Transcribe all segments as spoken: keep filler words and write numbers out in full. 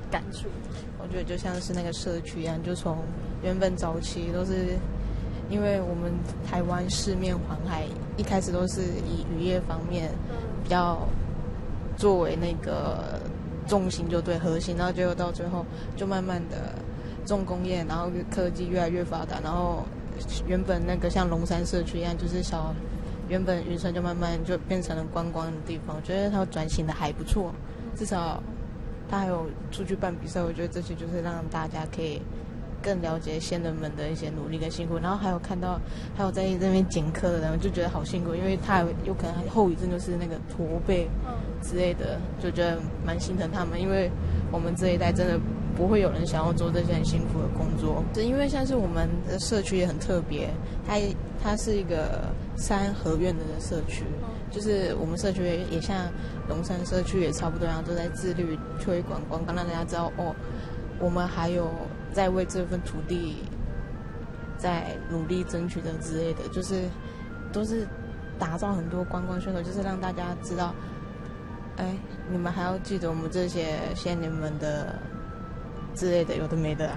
感触？ 我觉得就像是那个社区一样，就从原本早期都是因为我们台湾四面环海，一开始都是以渔业方面比较作为那个重心，就对核心，然后结果到最后就慢慢的重工业，然后科技越来越发达，然后原本那个像龙山社区一样，就是小原本渔村就慢慢就变成了观光的地方。我觉得它转型的还不错，至少他还有出去办比赛，我觉得这些就是让大家可以更了解先人们的一些努力跟辛苦，然后还有看到还有在这边捡课的人，就觉得好辛苦，因为他有有可能后遗症就是那个驼背之类的，就觉得蛮心疼他们，因为我们这一代真的不会有人想要做这些很辛苦的工作。是因为像是我们的社区也很特别，它它是一个三合院的社区，就是我们社区也也像龙山社区也差不多一样，都在致力于推广观光，让大家知道哦，我们还有在为这份土地在努力争取的之类的，就是都是打造很多观光宣传，就是让大家知道，哎，你们还要记得我们这些先人们的之类的，有的没的啊。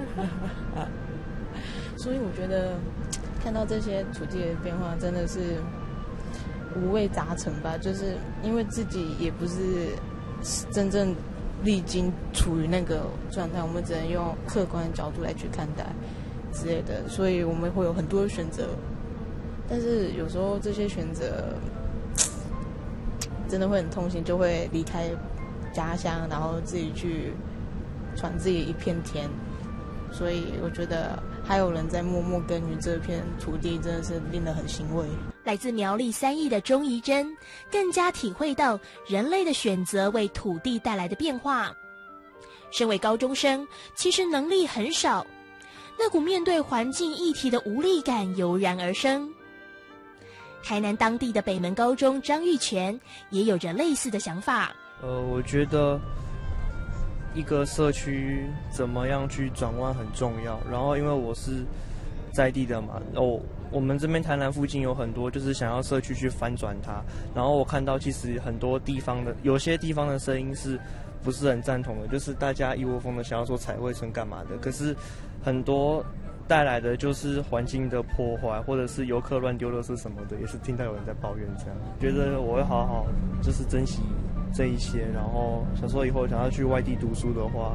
所以我觉得看到这些土地的变化，真的是五味杂陈吧，就是因为自己也不是真正历经处于那个状态，我们只能用客观的角度来去看待之类的，所以我们会有很多选择，但是有时候这些选择真的会很痛心，就会离开家乡，然后自己去闯自己一片天。所以我觉得还有人在默默耕耘这片土地，真的是令人很欣慰。 来自苗栗三义的钟怡珍更加体会到人类的选择为土地带来的变化。身为高中生，其实能力很少，那股面对环境议题的无力感油然而生。台南当地的北门高中张玉泉也有着类似的想法。 呃，我觉得一个社区怎么样去转弯很重要，然后因为我是在地的嘛，哦，我们这边台南附近有很多就是想要社区去翻转它，然后我看到其实很多地方的有些地方的声音是不是很赞同的，就是大家一窝蜂的想要说彩绘村干嘛的，可是很多带来的就是环境的破坏，或者是游客乱丢垃圾什么的，也是听到有人在抱怨这样。觉得我会好好就是珍惜这一些，然后想说以后想要去外地读书的话，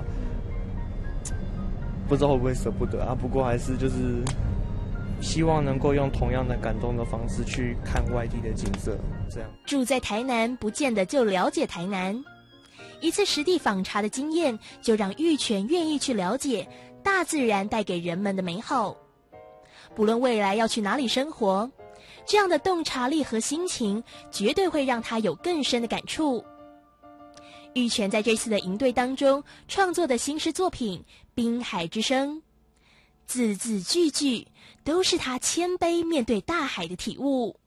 不知道会不会舍不得啊，不过还是就是希望能够用同样的感动的方式去看外地的景色，这样。 住在台南不见得就了解台南，一次实地访查的经验就让玉泉愿意去了解大自然带给人们的美好。不论未来要去哪里生活，这样的洞察力和心情绝对会让他有更深的感触。玉泉在这次的营队当中创作的新诗作品《滨海之声》，字字句句都是他谦卑面对大海的体悟。